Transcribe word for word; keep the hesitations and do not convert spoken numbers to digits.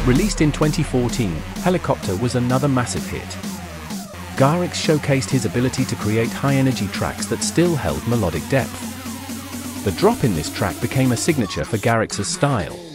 Released in twenty fourteen, Helicopter was another massive hit. Garrix showcased his ability to create high-energy tracks that still held melodic depth. The drop in this track became a signature for Garrix's style.